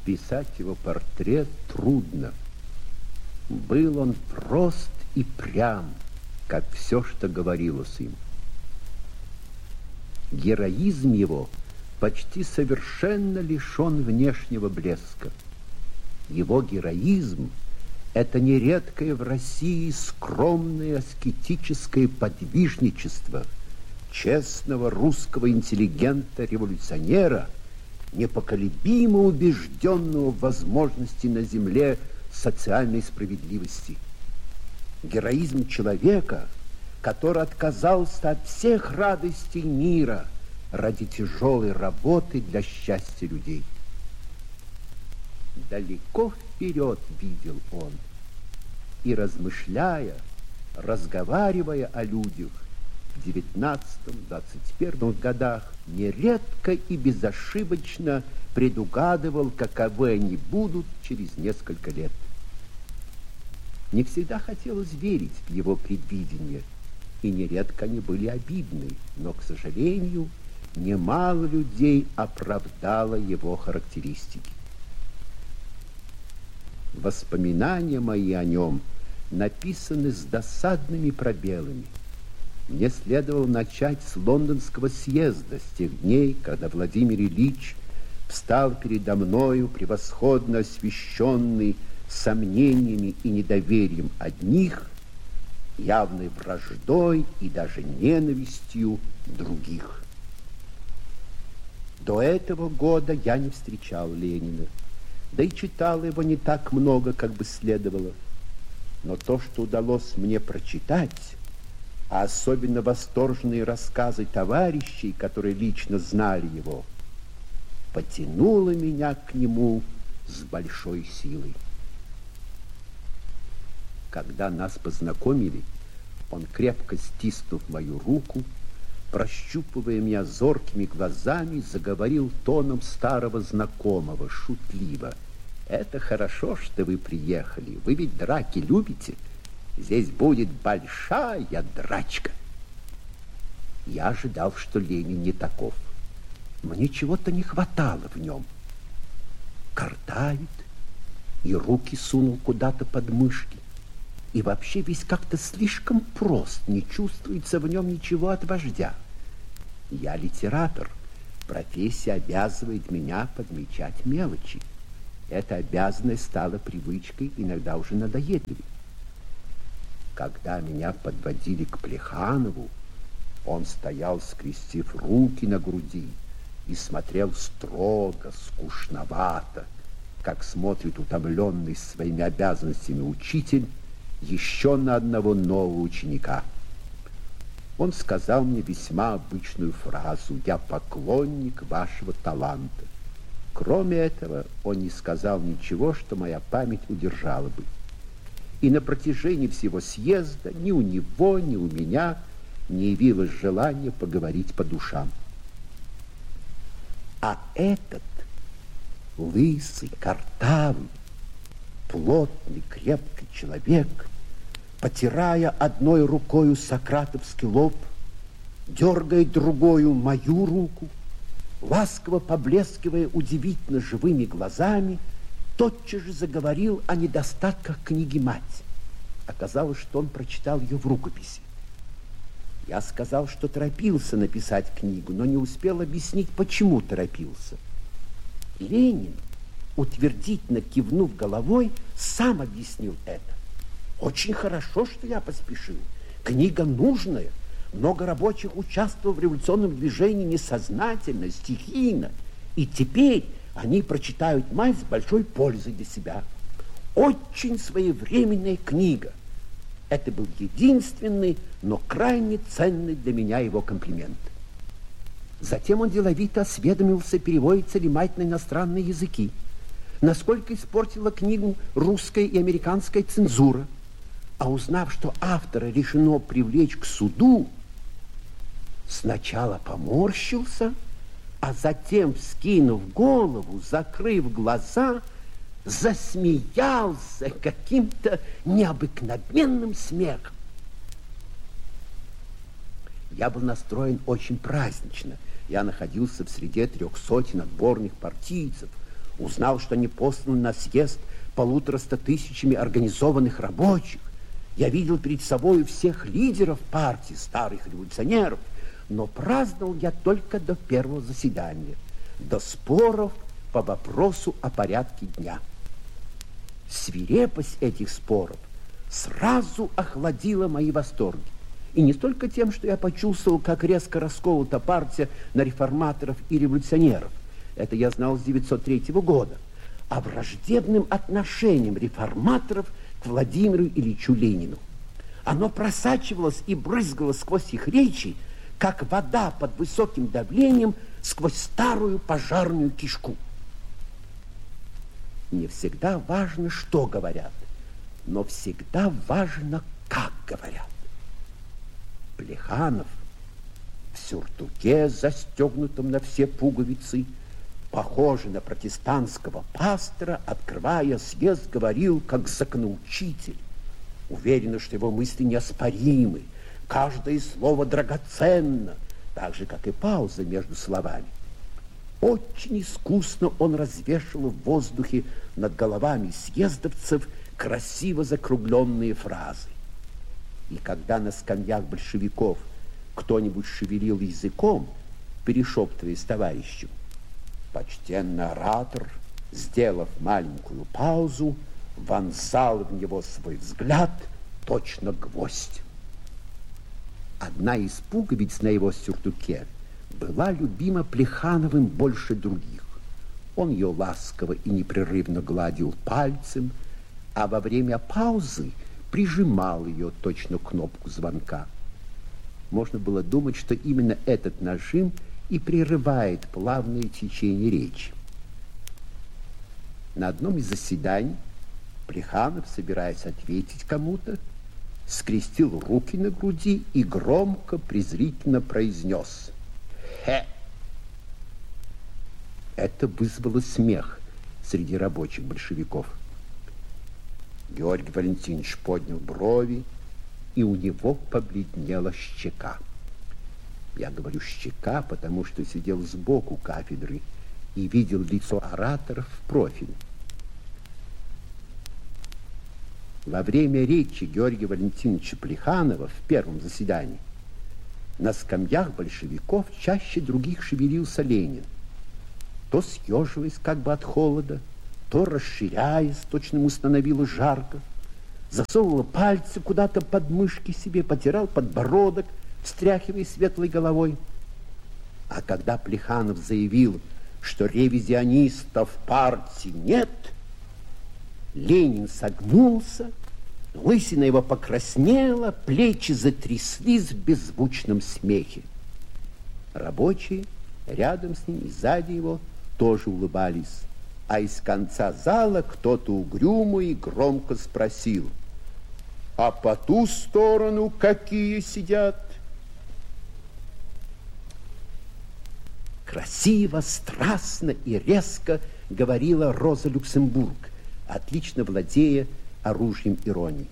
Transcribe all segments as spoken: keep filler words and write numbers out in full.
Писать его портрет трудно. Был он прост и прям, как все, что говорилось им. Героизм его почти совершенно лишен внешнего блеска. Его героизм — это нередкое в России скромное аскетическое подвижничество честного русского интеллигента-революционера, непоколебимо убежденного в возможности на земле социальной справедливости. Героизм человека, который отказался от всех радостей мира ради тяжелой работы для счастья людей. Далеко вперед видел он, и, размышляя, разговаривая о людях в девятнадцатом-двадцать первом годах, нередко и безошибочно предугадывал, каковы они будут через несколько лет. Не всегда хотелось верить в его предвидения, и нередко они были обидны, но, к сожалению, немало людей оправдало его характеристики. Воспоминания мои о нем написаны с досадными пробелами. Мне следовало начать с лондонского съезда, с тех дней, когда Владимир Ильич встал передо мною, превосходно освещенный сомнениями и недоверием одних, явной враждой и даже ненавистью других. До этого года я не встречал Ленина, да и читал его не так много, как бы следовало. Но то, что удалось мне прочитать, а особенно восторженные рассказы товарищей, которые лично знали его, потянуло меня к нему с большой силой. Когда нас познакомили, он, крепко стиснув мою руку, прощупывая меня зоркими глазами, заговорил тоном старого знакомого, шутливо: «Это хорошо, что вы приехали. Вы ведь драки любите? Здесь будет большая драчка». Я ожидал, что Ленин не таков. Мне чего-то не хватало в нем. Картавит и руки сунул куда-то под мышки. И вообще весь как-то слишком прост, не чувствуется в нем ничего от вождя. Я литератор, профессия обязывает меня подмечать мелочи. Эта обязанность стала привычкой, иногда уже надоедливой. Когда меня подводили к Плеханову, он стоял, скрестив руки на груди, и смотрел строго, скучновато, как смотрит утомленный своими обязанностями учитель еще на одного нового ученика. Он сказал мне весьма обычную фразу: «Я поклонник вашего таланта». Кроме этого, он не сказал ничего, что моя память удержала бы. И на протяжении всего съезда ни у него, ни у меня не явилось желания поговорить по душам. А этот лысый, картавый, плотный, крепкий человек, потирая одной рукою сократовский лоб, дергая другою мою руку, ласково поблескивая удивительно живыми глазами, тотчас же заговорил о недостатках книги «Мать». Оказалось, что он прочитал ее в рукописи. Я сказал, что торопился написать книгу, но не успел объяснить, почему торопился. Ленин, утвердительно кивнув головой, сам объяснил это. Очень хорошо, что я поспешил. Книга нужная. Много рабочих участвовало в революционном движении несознательно, стихийно. И теперь они прочитают «Мать» с большой пользой для себя. Очень своевременная книга. Это был единственный, но крайне ценный для меня его комплимент. Затем он деловито осведомился, переводится ли «Мать» на иностранные языки, насколько испортила книгу русская и американская цензура. А узнав, что автора решено привлечь к суду, сначала поморщился, а затем, вскинув голову, закрыв глаза, засмеялся каким-то необыкновенным смехом. Я был настроен очень празднично. Я находился в среде трех сотен отборных партийцев. Узнал, что они посланы на съезд полутораста тысячами организованных рабочих. Я видел перед собой всех лидеров партии, старых революционеров, но праздновал я только до первого заседания, до споров по вопросу о порядке дня. Свирепость этих споров сразу охладила мои восторги. И не столько тем, что я почувствовал, как резко расколота партия на реформаторов и революционеров. Это я знал с девятьсот третьего года. А враждебным отношением реформаторов к Владимиру Ильичу Ленину. Оно просачивалось и брызгало сквозь их речи, как вода под высоким давлением сквозь старую пожарную кишку. Не всегда важно, что говорят, но всегда важно, как говорят. Плеханов в сюртуке, застегнутом на все пуговицы, похожий на протестантского пастора, открывая съезд, говорил как законоучитель. Уверенно, что его мысли неоспоримы, каждое слово драгоценно, так же, как и пауза между словами. Очень искусно он развешивал в воздухе над головами съездовцев красиво закругленные фразы. И когда на скамьях большевиков кто-нибудь шевелил языком, перешептываясь товарищу, почтенный оратор, сделав маленькую паузу, вонзал в него свой взгляд, точно гвоздь. Одна из пуговиц на его сюртуке была любима Плехановым больше других. Он ее ласково и непрерывно гладил пальцем, а во время паузы прижимал ее точно кнопку звонка. Можно было думать, что именно этот нажим и прерывает плавное течение речи. На одном из заседаний Плеханов, собираясь ответить кому-то, скрестил руки на груди и громко, презрительно произнес «Хе!». Это вызвало смех среди рабочих большевиков. Георгий Валентинович поднял брови, и у него побледнела щека. Я говорю «щека», потому что сидел сбоку кафедры и видел лицо ораторов в профиль. Во время речи Георгия Валентиновича Плеханова в первом заседании на скамьях большевиков чаще других шевелился Ленин, то съеживаясь как бы от холода, то расширяясь, точно ему становилось жарко, засовывал пальцы куда-то под мышки себе, потирал подбородок, встряхивая светлой головой. А когда Плеханов заявил, что ревизионистов в партии нет, Ленин согнулся, лысина его покраснела, плечи затряслись в беззвучном смехе. Рабочие рядом с ним и сзади его тоже улыбались, а из конца зала кто-то угрюмо и громко спросил: «А по ту сторону какие сидят?» Красиво, страстно и резко говорила Роза Люксембург, отлично владея оружием иронии.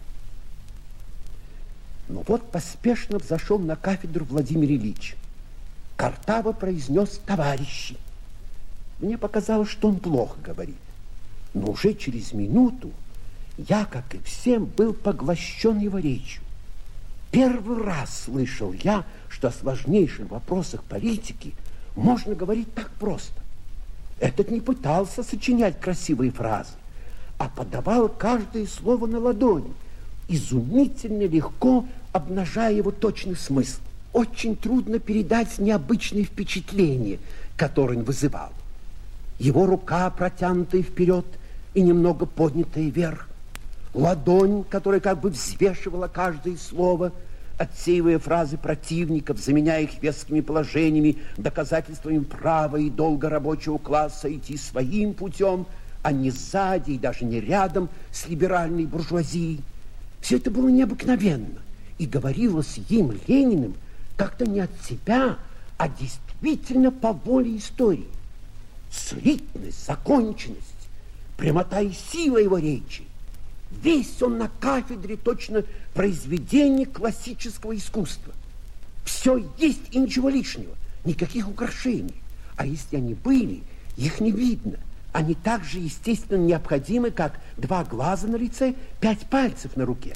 Но вот поспешно взошел на кафедру Владимир Ильич. Картаво произнес «товарищи». Мне показалось, что он плохо говорит. Но уже через минуту я, как и всем, был поглощен его речью. Первый раз слышал я, что о сложнейших вопросах политики можно говорить так просто. Этот не пытался сочинять красивые фразы, а подавал каждое слово на ладони, изумительно легко обнажая его точный смысл. Очень трудно передать необычные впечатления, которые он вызывал. Его рука, протянутая вперед и немного поднятая вверх, ладонь, которая как бы взвешивала каждое слово, отсеивая фразы противников, заменяя их вескими положениями, доказательствами права и долга рабочего класса идти своим путем, а не сзади и даже не рядом с либеральной буржуазией. Все это было необыкновенно и говорилось им, Лениным, как-то не от себя, а действительно по воле истории. Слитность, законченность, прямота и сила его речи. Весь он на кафедре точно произведение классического искусства. Все есть и ничего лишнего, никаких украшений. А если они были, их не видно. Они так же, естественно, необходимы, как два глаза на лице, пять пальцев на руке.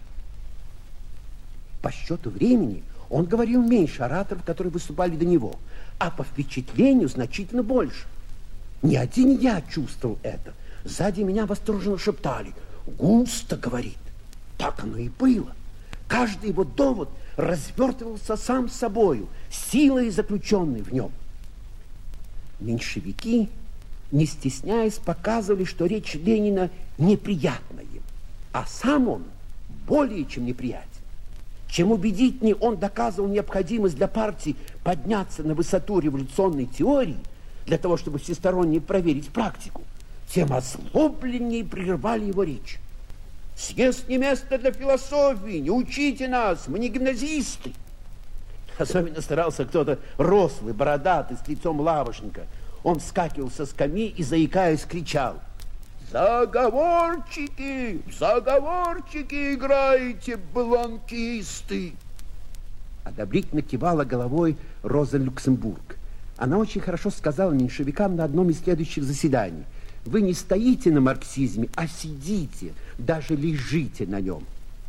По счету времени он говорил меньше ораторов, которые выступали до него, а по впечатлению значительно больше. Не один я чувствовал это. Сзади меня восторженно шептали: «Густо говорит». Так оно и было. Каждый его довод развертывался сам собою, силой заключенной в нем. Меньшевики, не стесняясь, показывали, что речь Ленина неприятна им, а сам он более чем неприятен. Чем убедительнее он доказывал необходимость для партии подняться на высоту революционной теории, для того, чтобы всесторонне проверить практику, тем озлобленнее прерывали его речь. «Съезд не место для философии, не учите нас, мы не гимназисты». Особенно старался кто-то рослый, бородатый, с лицом лавочника. Он вскакивал со скамьи и, заикаясь, кричал: «Заговорчики, заговорчики играете, бланкисты!» Одобрительно кивала головой Роза Люксембург. Она очень хорошо сказала меньшевикам на одном из следующих заседаний: «Вы не стоите на марксизме, а сидите, даже лежите на нем».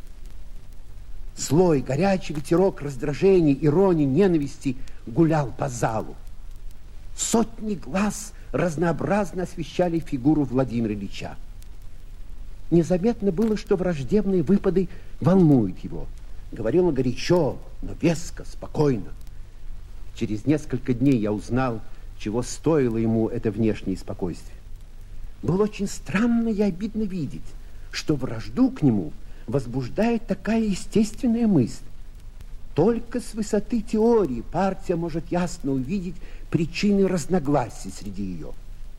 Злой, горячий ветерок раздражения, иронии, ненависти гулял по залу. Сотни глаз разнообразно освещали фигуру Владимира Ильича. Незаметно было, что враждебные выпады волнуют его. Говорил он горячо, но веско, спокойно. Через несколько дней я узнал, чего стоило ему это внешнее спокойствие. Было очень странно и обидно видеть, что вражду к нему возбуждает такая естественная мысль. Только с высоты теории партия может ясно увидеть причины разногласий среди ее.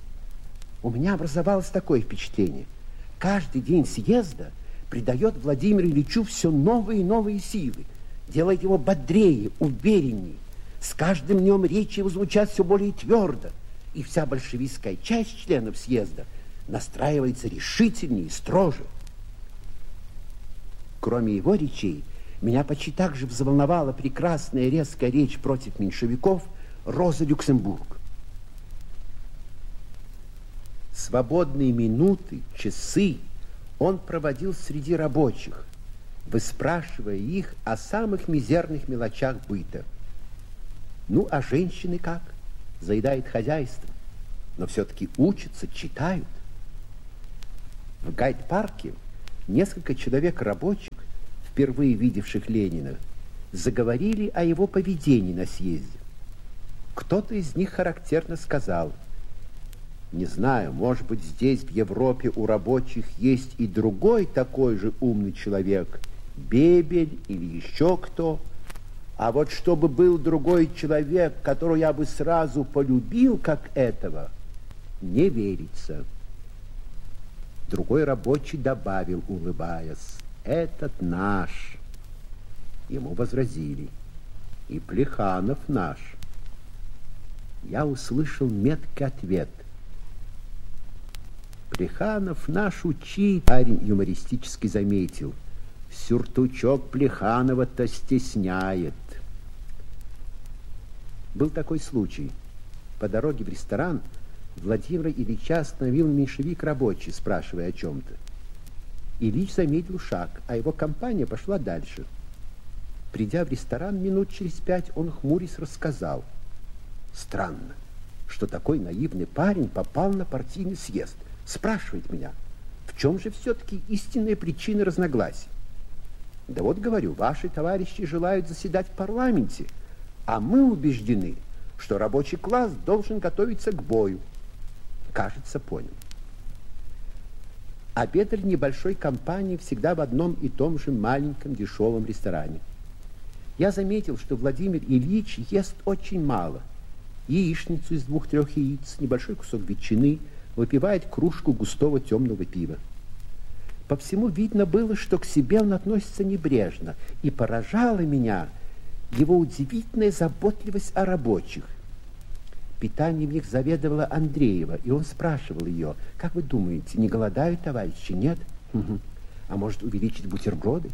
У меня образовалось такое впечатление: каждый день съезда придает Владимиру Ильичу все новые и новые силы, делает его бодрее, увереннее. С каждым днем речи его звучат все более твердо, и вся большевистская часть членов съезда настраивается решительнее и строже. Кроме его речей, меня почти так же взволновала прекрасная резкая речь против меньшевиков Розы Люксембург. Свободные минуты, часы он проводил среди рабочих, выспрашивая их о самых мизерных мелочах быта. Ну, а женщины как? Заедает хозяйство, но все-таки учатся, читают. В Гайд-парке несколько человек рабочих, впервые видевших Ленина, заговорили о его поведении на съезде. Кто-то из них характерно сказал: «Не знаю, может быть, здесь, в Европе, у рабочих есть и другой такой же умный человек, Бебель или еще кто. А вот чтобы был другой человек, которого я бы сразу полюбил, как этого, не верится». Другой рабочий добавил, улыбаясь: «Этот наш». Ему возразили: «И Плеханов наш». Я услышал меткий ответ: «Плеханов наш учитель». Парень юмористически заметил: «Сюртучок Плеханова-то стесняет». Был такой случай. По дороге в ресторан Владимира Ильича остановил меньшевик рабочий, спрашивая о чем-то. Ильич заметил шаг, а его компания пошла дальше. Придя в ресторан минут через пять, он, хмурясь, рассказал: «Странно, что такой наивный парень попал на партийный съезд. Спрашивает меня, в чем же все-таки истинная причина разногласий? Да вот, говорю, ваши товарищи желают заседать в парламенте, а мы убеждены, что рабочий класс должен готовиться к бою». Кажется, понял. Обедали небольшой компанией всегда в одном и том же маленьком дешевом ресторане. Я заметил, что Владимир Ильич ест очень мало. Яичницу из двух-трех яиц, небольшой кусок ветчины, выпивает кружку густого темного пива. По всему видно было, что к себе он относится небрежно, и поражала меня его удивительная заботливость о рабочих. Питанием их заведовала Андреева, и он спрашивал ее: «Как вы думаете, не голодают товарищи? Нет? Угу. А может, увеличить бутерброды?»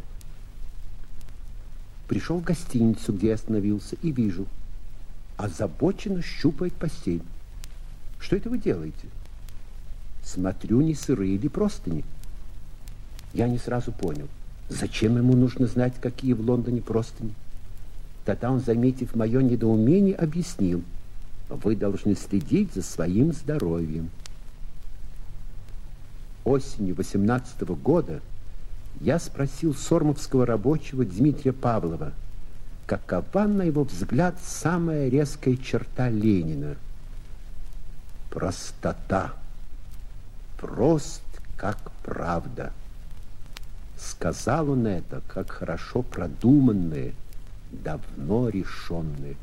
Пришел в гостиницу, где я остановился, и вижу: озабоченно щупает постель. «Что это вы делаете?» Смотрю, не сырые ли простыни. Я не сразу понял, зачем ему нужно знать, какие в Лондоне простыни. Тогда он, заметив мое недоумение, объяснил: вы должны следить за своим здоровьем. Осенью восемнадцатого года я спросил сормовского рабочего Дмитрия Павлова, какова, на его взгляд, самая резкая черта Ленина. Простота. Прост, как правда. Сказал он это, как хорошо продуманное, давно решенное.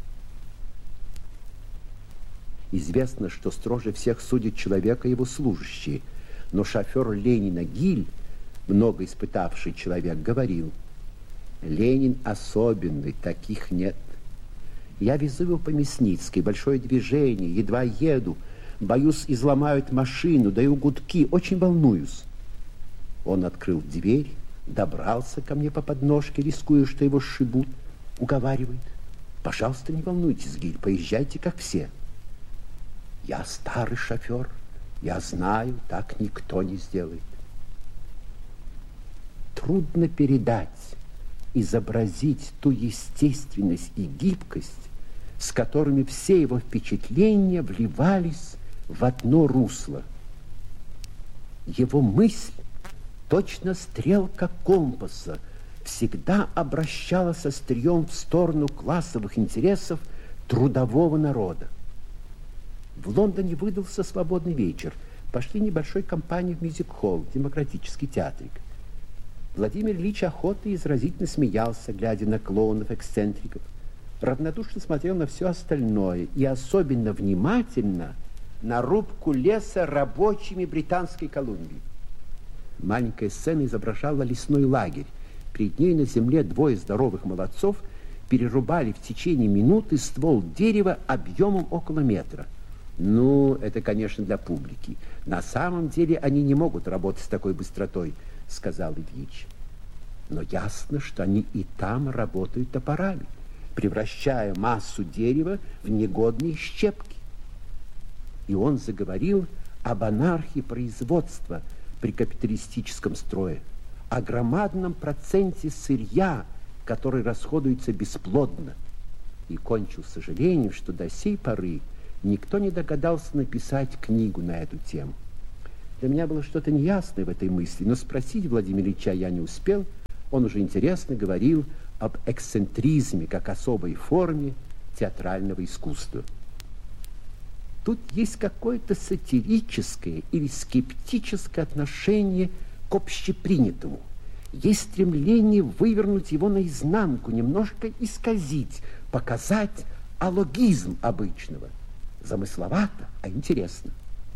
Известно, что строже всех судит человека его служащие, но шофер Ленина Гиль, много испытавший человек, говорил: Ленин особенный, таких нет. Я везу его по Мясницкой, большое движение, едва еду, боюсь, изломают машину, даю гудки, очень волнуюсь. Он открыл дверь, добрался ко мне по подножке, рискуя, что его сшибут, уговаривает: пожалуйста, не волнуйтесь, Гиль, поезжайте, как все. Я старый шофер, я знаю, так никто не сделает. Трудно передать, изобразить ту естественность и гибкость, с которыми все его впечатления вливались в одно русло. Его мысль, точно стрелка компаса, всегда обращалась острием в сторону классовых интересов трудового народа. В Лондоне выдался свободный вечер. Пошли небольшой компанией в мюзик-холл, демократический театрик. Владимир Ильич охотно и изразительно смеялся, глядя на клоунов-эксцентриков. Равнодушно смотрел на все остальное и особенно внимательно на рубку леса рабочими Британской Колумбии. Маленькая сцена изображала лесной лагерь. Перед ней на земле двое здоровых молодцов перерубали в течение минуты ствол дерева объемом около метра. Ну, это, конечно, для публики. На самом деле они не могут работать с такой быстротой, сказал Ильич. Но ясно, что они и там работают топорами, превращая массу дерева в негодные щепки. И он заговорил об анархии производства при капиталистическом строе, о громадном проценте сырья, который расходуется бесплодно, и кончил с сожалением, что до сей поры никто не догадался написать книгу на эту тему. Для меня было что-то неясное в этой мысли, но спросить Владимира Ильича я не успел. Он уже интересно говорил об эксцентризме как особой форме театрального искусства. Тут есть какое-то сатирическое или скептическое отношение к общепринятому. Есть стремление вывернуть его наизнанку, немножко исказить, показать алогизм обычного. Замысловато, а интересно.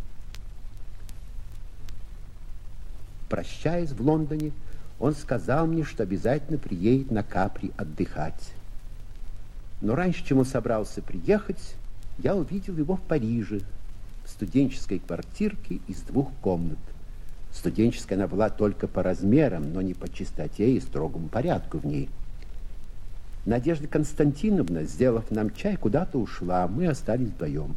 Прощаясь в Лондоне, он сказал мне, что обязательно приедет на Капри отдыхать. Но раньше, чем он собрался приехать, я увидел его в Париже, в студенческой квартирке из двух комнат. Студенческая она была только по размерам, но не по чистоте и строгому порядку в ней. Надежда Константиновна, сделав нам чай, куда-то ушла, а мы остались вдвоем.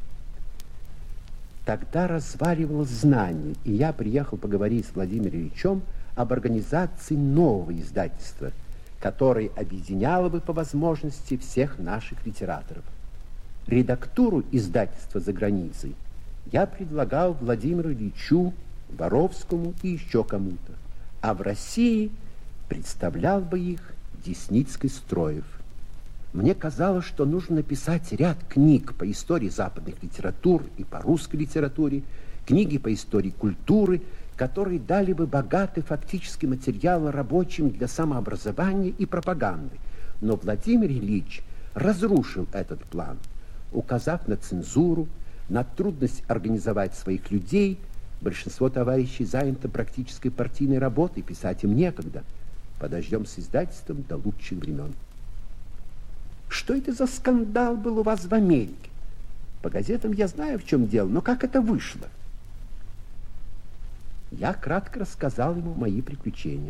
Тогда разваливалось знание, и я приехал поговорить с Владимиром Ильичем об организации нового издательства, которое объединяло бы по возможности всех наших литераторов. Редактуру издательства за границей я предлагал Владимиру Ильичу, Боровскому и еще кому-то, а в России представлял бы их Десницкий-Строев. Мне казалось, что нужно написать ряд книг по истории западных литератур и по русской литературе, книги по истории культуры, которые дали бы богатый фактический материал рабочим для самообразования и пропаганды. Но Владимир Ильич разрушил этот план, указав на цензуру, на трудность организовать своих людей. Большинство товарищей занято практической партийной работой, писать им некогда. Подождем с издательством до лучших времен. Что это за скандал был у вас в Америке? По газетам я знаю, в чем дело, но как это вышло? Я кратко рассказал ему мои приключения.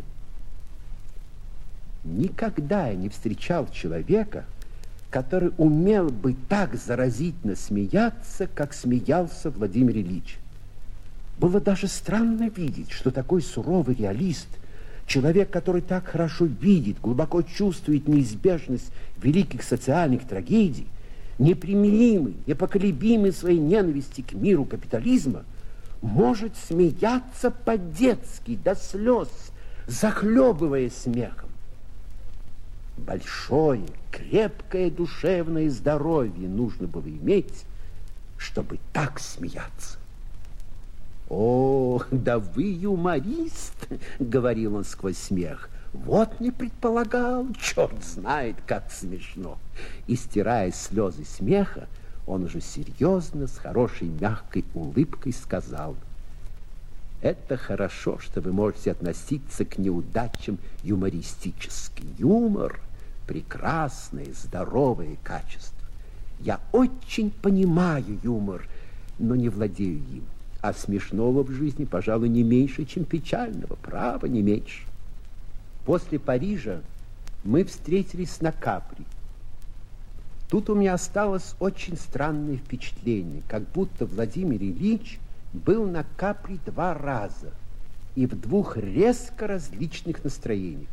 Никогда я не встречал человека, который умел бы так заразительно смеяться, как смеялся Владимир Ильич. Было даже странно видеть, что такой суровый реалист, человек, который так хорошо видит, глубоко чувствует неизбежность великих социальных трагедий, непримиримый, непоколебимый своей ненависти к миру капитализма, может смеяться по-детски до слез, захлебывая смехом. Большое, крепкое душевное здоровье нужно было иметь, чтобы так смеяться. «О, да вы юморист!» — говорил он сквозь смех. «Вот не предполагал, черт знает, как смешно!» И, стирая слезы смеха, он уже серьезно, с хорошей мягкой улыбкой сказал: «Это хорошо, что вы можете относиться к неудачам юмористически. Юмор — прекрасное, здоровое качество. Я очень понимаю юмор, но не владею им. А смешного в жизни, пожалуй, не меньше, чем печального. Право, не меньше». После Парижа мы встретились на Капри. Тут у меня осталось очень странное впечатление, как будто Владимир Ильич был на Капри два раза и в двух резко различных настроениях.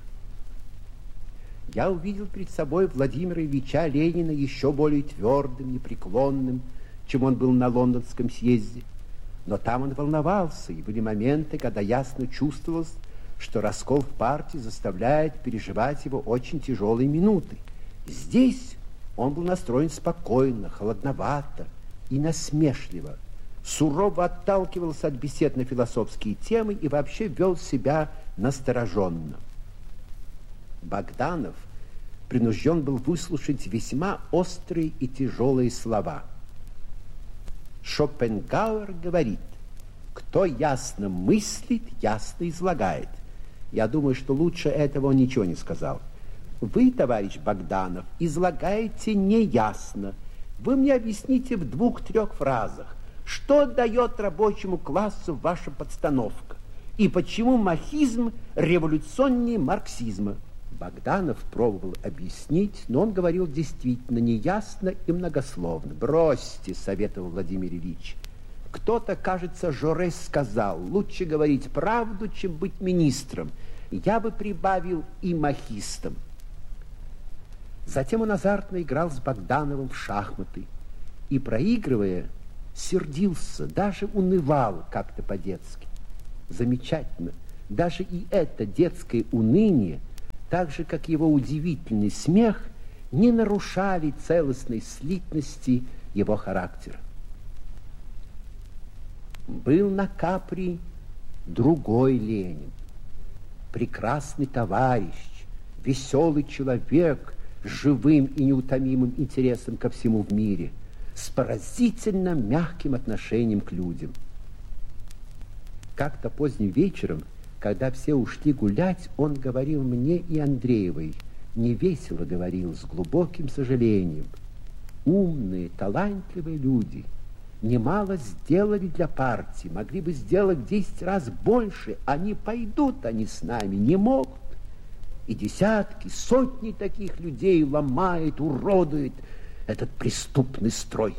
Я увидел перед собой Владимира Ильича Ленина еще более твердым, непреклонным, чем он был на лондонском съезде. Но там он волновался, и были моменты, когда ясно чувствовалось, что раскол в партии заставляет переживать его очень тяжелые минуты. Здесь он был настроен спокойно, холодновато и насмешливо, сурово отталкивался от бесед на философские темы и вообще вел себя настороженно. Богданов принужден был выслушать весьма острые и тяжелые слова. Шопенгауэр говорит: «Кто ясно мыслит, ясно излагает». Я думаю, что лучше этого он ничего не сказал. Вы, товарищ Богданов, излагаете неясно. Вы мне объясните в двух-трех фразах, что дает рабочему классу ваша подстановка и почему махизм революционнее марксизма. Богданов пробовал объяснить, но он говорил действительно неясно и многословно. «Бросьте», — советовал Владимир Ильич. Кто-то, кажется, Жорес сказал: «Лучше говорить правду, чем быть министром». Я бы прибавил и махистом. Затем он азартно играл с Богдановым в шахматы и, проигрывая, сердился, даже унывал как-то по-детски. Замечательно, даже и это детское уныние, так же, как его удивительный смех, не нарушали целостной слитности его характера. Был на Капри другой Ленин, прекрасный товарищ, веселый человек с живым и неутомимым интересом ко всему в мире, с поразительно мягким отношением к людям. Как-то поздним вечером, когда все ушли гулять, он говорил мне и Андреевой, невесело говорил, с глубоким сожалением: «Умные, талантливые люди немало сделали для партии, могли бы сделать в десять раз больше, а не пойдут они с нами, не могут. И десятки, сотни таких людей ломает, уродует этот преступный строй».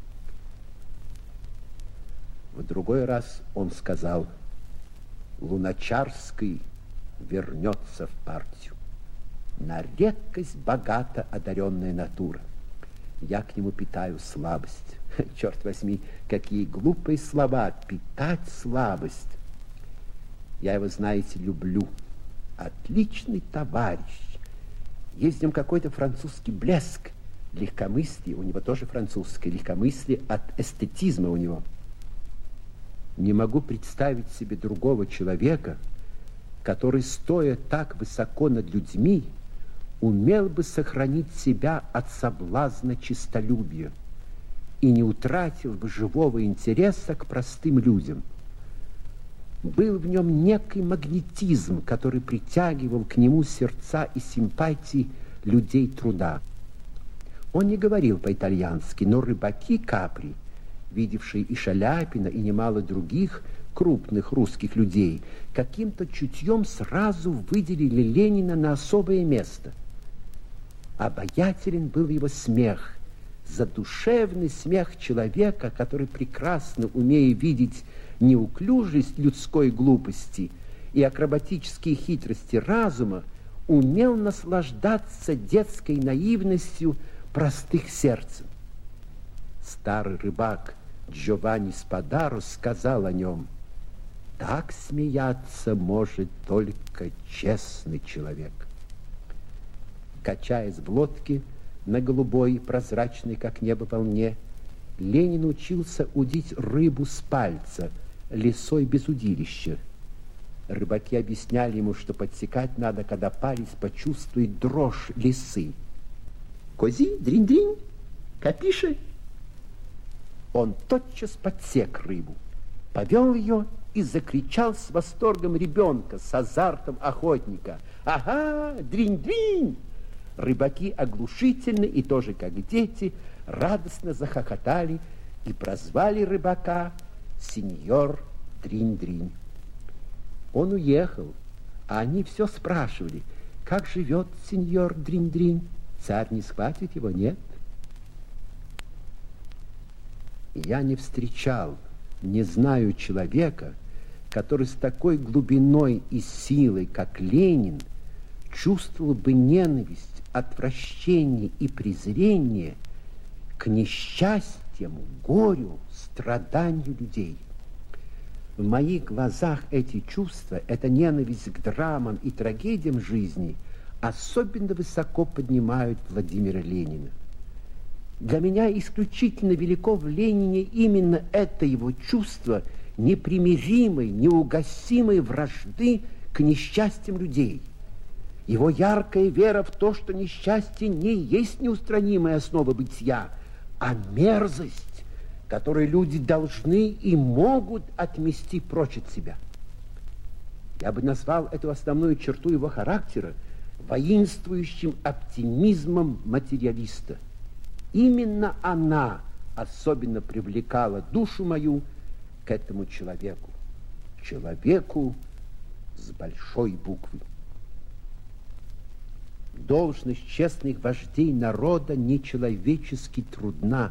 В другой раз он сказал: «Луначарский вернется в партию. На редкость богато одаренная натура. Я к нему питаю слабость». Черт возьми, какие глупые слова! Питать слабость. Я его, знаете, люблю. Отличный товарищ. Есть в нем какой-то французский блеск. Легкомыслие у него тоже французское. Легкомыслие от эстетизма у него. Не могу представить себе другого человека, который, стоя так высоко над людьми, умел бы сохранить себя от соблазна честолюбия и не утратил бы живого интереса к простым людям. Был в нем некий магнетизм, который притягивал к нему сердца и симпатии людей труда. Он не говорил по-итальянски, но рыбаки Капри, видевшие и Шаляпина, и немало других крупных русских людей, каким-то чутьем сразу выделили Ленина на особое место. Обаятелен был его смех, задушевный смех человека, который, прекрасно умея видеть неуклюжесть людской глупости и акробатические хитрости разума, умел наслаждаться детской наивностью простых сердцем. Старый рыбак Джованни Спадаро сказал о нем: «Так смеяться может только честный человек». Качаясь в лодке на голубой, прозрачной, как небо, волне, Ленин учился удить рыбу с пальца, лесой без удилища. Рыбаки объясняли ему, что подсекать надо, когда палец почувствует дрожь лисы. «Кози, дринь-дринь, капиши». Он тотчас подсек рыбу, повел ее и закричал с восторгом ребенка, с азартом охотника: «Ага, дринь-дринь!» Рыбаки оглушительно и тоже как дети радостно захохотали и прозвали рыбака сеньор Дринь-Дринь. Он уехал, а они все спрашивали: как живет сеньор Дринь-Дринь? Царь не схватит его, нет? Я не встречал, не знаю человека, который с такой глубиной и силой, как Ленин, чувствовал бы ненависть, отвращение и презрение к несчастьям, горю, страданию людей. В моих глазах эти чувства, эта ненависть к драмам и трагедиям жизни особенно высоко поднимают Владимира Ленина. Для меня исключительно велико в Ленине именно это его чувство непримиримой, неугасимой вражды к несчастьям людей. Его яркая вера в то, что несчастье не есть неустранимая основа бытия, а мерзость, которую люди должны и могут отмести прочь от себя. Я бы назвал эту основную черту его характера воинствующим оптимизмом материалиста. Именно она особенно привлекала душу мою к этому человеку. Человеку с большой буквы. Должность честных вождей народа нечеловечески трудна.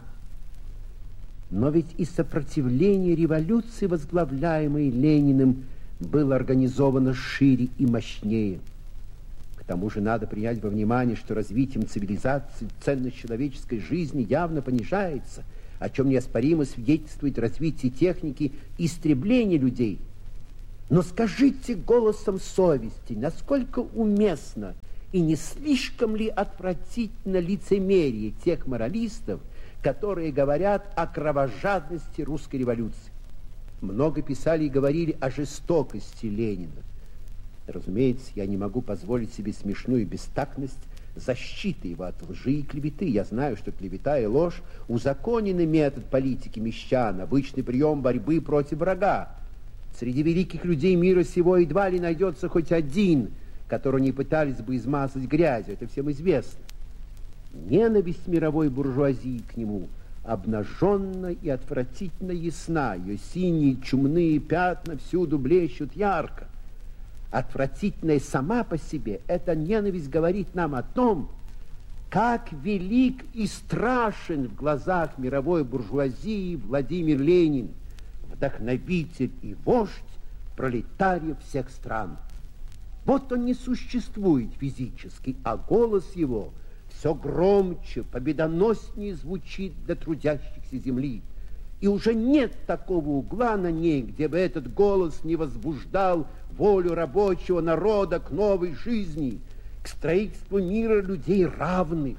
Но ведь и сопротивление революции, возглавляемой Лениным, было организовано шире и мощнее. К тому же надо принять во внимание, что развитием цивилизации ценность человеческой жизни явно понижается, о чем неоспоримо свидетельствует развитие техники истребления людей. Но скажите голосом совести, насколько уместно и не слишком ли отвратительно лицемерие тех моралистов, которые говорят о кровожадности русской революции. Много писали и говорили о жестокости Ленина. Разумеется, я не могу позволить себе смешную бестактность защиты его от лжи и клеветы. Я знаю, что клевета и ложь – узаконенный метод политики мещан, обычный прием борьбы против врага. Среди великих людей мира сего едва ли найдется хоть один, которого не пытались бы измазать грязью. Это всем известно. Ненависть мировой буржуазии к нему обнаженно и отвратительно ясна. Ее синие чумные пятна всюду блещут ярко. Отвратительная сама по себе, эта ненависть говорит нам о том, как велик и страшен в глазах мировой буржуазии Владимир Ленин, вдохновитель и вождь пролетариев всех стран. Вот он не существует физически, а голос его все громче, победоноснее звучит для трудящихся земли. И уже нет такого угла на ней, где бы этот голос не возбуждал волю рабочего народа к новой жизни, к строительству мира людей равных.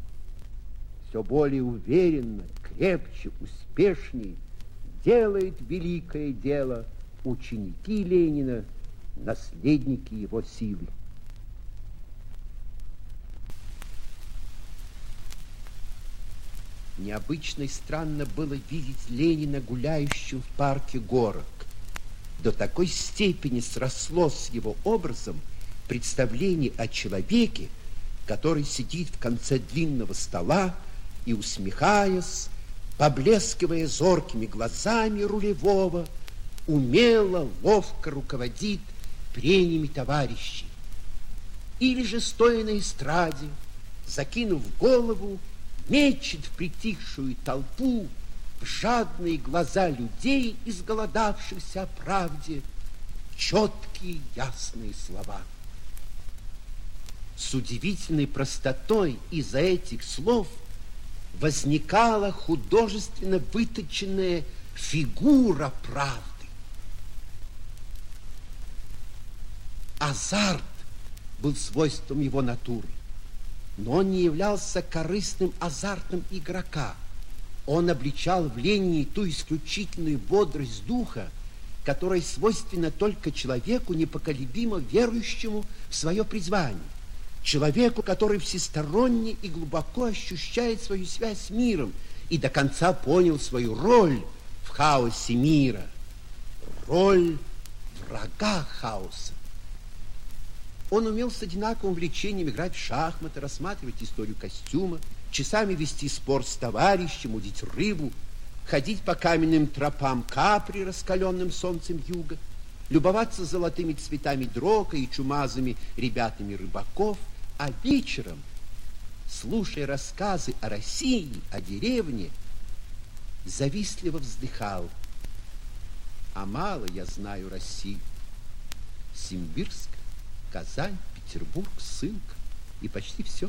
Все более уверенно, крепче, успешнее делает великое дело ученики Ленина, наследники его силы. Необычно и странно было видеть Ленина гуляющим в парке горок. До такой степени срослось с его образом представление о человеке, который сидит в конце длинного стола и, усмехаясь, поблескивая зоркими глазами рулевого, умело, ловко руководит прениями товарищей. Или же, стоя на эстраде, закинув голову, мечет в притихшую толпу в жадные глаза людей, изголодавшихся о правде, четкие ясные слова. С удивительной простотой из-за этих слов возникала художественно выточенная фигура правды. Азарт был свойством его натуры, но он не являлся корыстным азартом игрока. Он обличал в Ленине ту исключительную бодрость духа, которая свойственна только человеку, непоколебимо верующему в свое призвание, человеку, который всесторонне и глубоко ощущает свою связь с миром и до конца понял свою роль в хаосе мира, роль врага хаоса. Он умел с одинаковым влечением играть в шахматы, рассматривать историю костюма, часами вести спор с товарищем, удить рыбу, ходить по каменным тропам Капри, раскаленным солнцем юга, любоваться золотыми цветами дрока и чумазыми ребятами рыбаков, а вечером, слушая рассказы о России, о деревне, завистливо вздыхал: а мало я знаю Россию. Симбирск, Казань, Петербург, Сылка и почти все.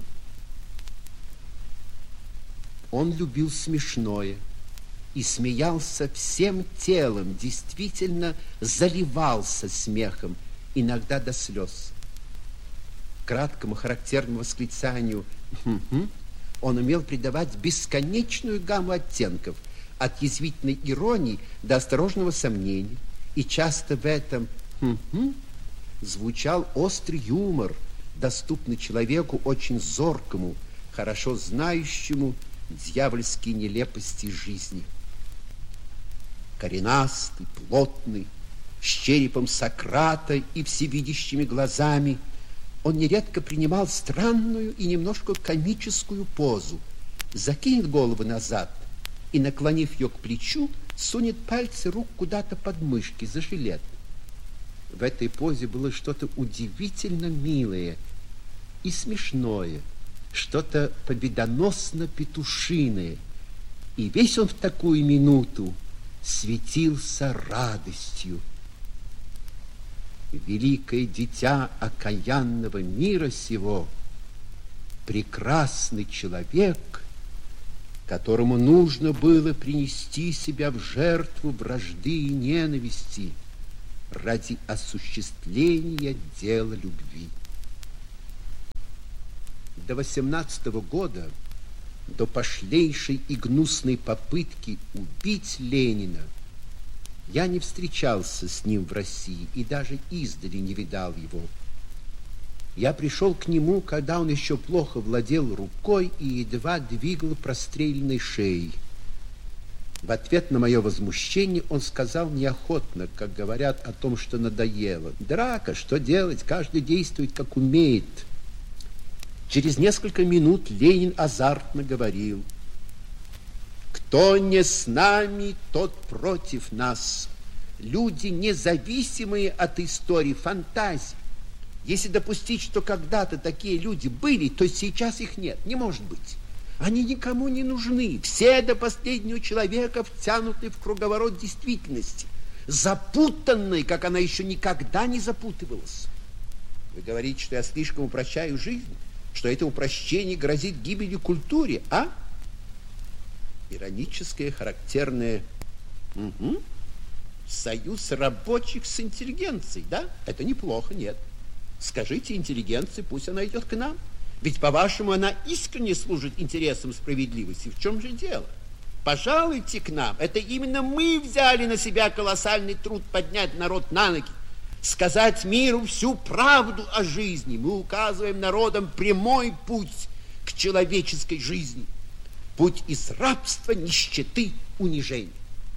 Он любил смешное и смеялся всем телом, действительно заливался смехом, иногда до слез. Краткому характерному восклицанию «хм-хм» он умел придавать бесконечную гамму оттенков, от язвительной иронии до осторожного сомнения, и часто в этом «хм-хм» звучал острый юмор, доступный человеку очень зоркому, хорошо знающему дьявольские нелепости жизни. Коренастый, плотный, с черепом Сократа и всевидящими глазами, он нередко принимал странную и немножко комическую позу, закинет голову назад и, наклонив ее к плечу, сунет пальцы рук куда-то под мышки за жилет. В этой позе было что-то удивительно милое и смешное, что-то победоносно-петушиное, и весь он в такую минуту светился радостью. Великое дитя окаянного мира сего, прекрасный человек, которому нужно было принести себя в жертву вражды и ненависти ради осуществления дела любви. До восемнадцатого года, до пошлейшей и гнусной попытки убить Ленина, я не встречался с ним в России и даже издали не видал его. Я пришел к нему, когда он еще плохо владел рукой и едва двигал простреленной шеей. В ответ на мое возмущение он сказал неохотно, как говорят о том, что надоело: «Драка, что делать? Каждый действует, как умеет». Через несколько минут Ленин азартно говорил: «Кто не с нами, тот против нас. Люди, независимые от истории, фантазии. Если допустить, что когда-то такие люди были, то сейчас их нет. Не может быть. Они никому не нужны. Все до последнего человека втянуты в круговорот действительности, запутанной, как она еще никогда не запутывалась. Вы говорите, что я слишком упрощаю жизнь, что это упрощение грозит гибелью культуре, а?» Ироническое, характерное «Угу. Союз рабочих с интеллигенцией, да? Это неплохо, нет. Скажите интеллигенции, пусть она идет к нам. Ведь, по-вашему, она искренне служит интересам справедливости. В чем же дело? Пожалуйте к нам. Это именно мы взяли на себя колоссальный труд поднять народ на ноги, сказать миру всю правду о жизни. Мы указываем народам прямой путь к человеческой жизни. Путь из рабства, нищеты, унижения.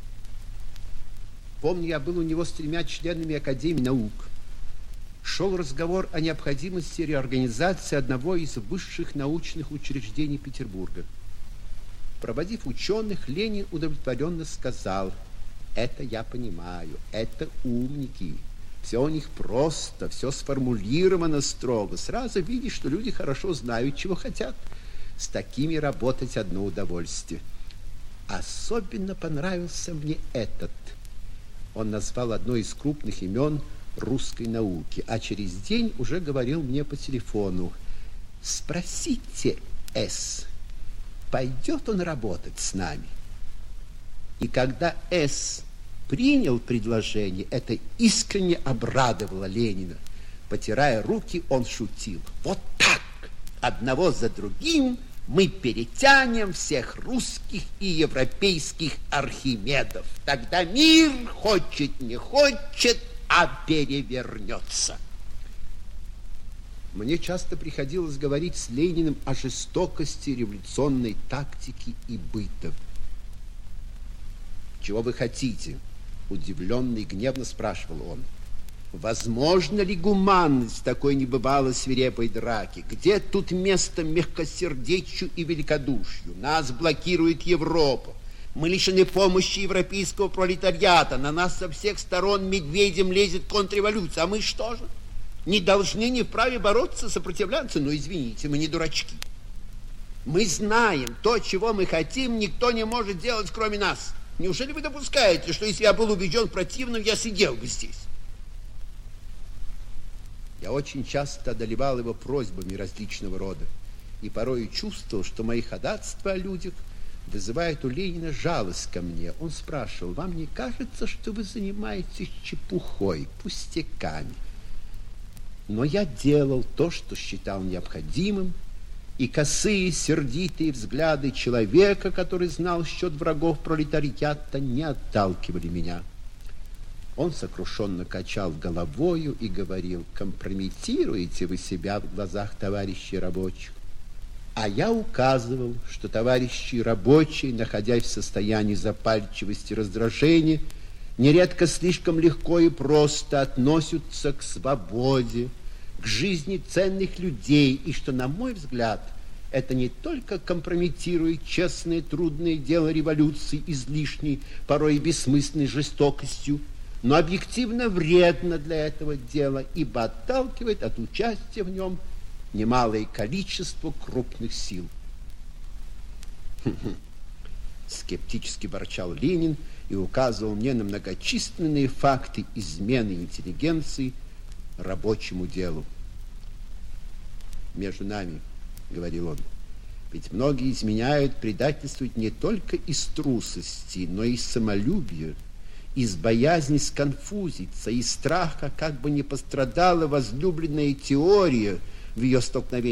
Помню, я был у него с тремя членами Академии наук. Шел разговор о необходимости реорганизации одного из высших научных учреждений Петербурга. Проводив ученых, Ленин удовлетворенно сказал: «Это я понимаю, это умники. Все у них просто, все сформулировано строго. Сразу видишь, что люди хорошо знают, чего хотят. С такими работать одно удовольствие». Особенно понравился мне этот. Он назвал одно из крупных имен русской науки, а через день уже говорил мне по телефону: спросите С, пойдет он работать с нами. И когда С принял предложение, это искренне обрадовало Ленина. Потирая руки, он шутил: вот так, одного за другим, мы перетянем всех русских и европейских Архимедов. Тогда мир, хочет не хочет, а перевернется. Мне часто приходилось говорить с Лениным о жестокости революционной тактики и быта. «Чего вы хотите?» — удивленно и гневно спрашивал он. «Возможно ли гуманность такой небывало свирепой драки? Где тут место мягкосердечию и великодушию? Нас блокирует Европа. Мы лишены помощи европейского пролетариата. На нас со всех сторон медведем лезет контрреволюция. А мы что же? Не должны, не вправе бороться, сопротивляться? Ну, извините, мы не дурачки. Мы знаем, то, чего мы хотим, никто не может делать, кроме нас. Неужели вы допускаете, что если я был убежден в противном, я сидел бы здесь?» Я очень часто одолевал его просьбами различного рода и порой чувствовал, что мои ходатайства о людях вызывают у Ленина жалость ко мне. Он спрашивал: вам не кажется, что вы занимаетесь чепухой, пустяками? Но я делал то, что считал необходимым, и косые, сердитые взгляды человека, который знал счет врагов пролетариата, не отталкивали меня. Он сокрушенно качал головою и говорил: компрометируете вы себя в глазах товарищей рабочих. А я указывал, что товарищи рабочие, находясь в состоянии запальчивости и раздражения, нередко слишком легко и просто относятся к свободе, к жизни ценных людей, и что, на мой взгляд, это не только компрометирует честное трудное дело революции излишней, порой и бессмысленной жестокостью, но объективно вредно для этого дела, ибо отталкивает от участия в нем немалое количество крупных сил. Скептически ворчал Ленин и указывал мне на многочисленные факты измены интеллигенции рабочему делу. «Между нами, — говорил он, — ведь многие изменяют, предательствуют не только из трусости, но и из самолюбия, из боязни сконфузиться, из страха, как бы не пострадала возлюбленная теория в ее столкновении